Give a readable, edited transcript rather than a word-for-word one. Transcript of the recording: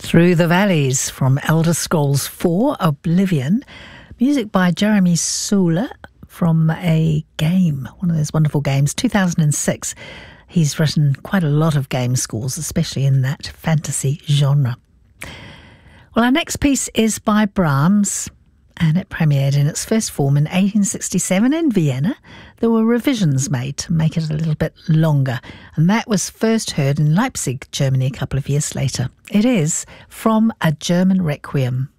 Through the Valleys from Elder Scrolls 4 Oblivion. Music by Jeremy Soule from a game, one of those wonderful games, 2006. He's written quite a lot of game scores, especially in that fantasy genre. Well, our next piece is by Brahms, and it premiered in its first form in 1867 in Vienna. There were revisions made to make it a little bit longer, and that was first heard in Leipzig, Germany, a couple of years later. It is From a German Requiem.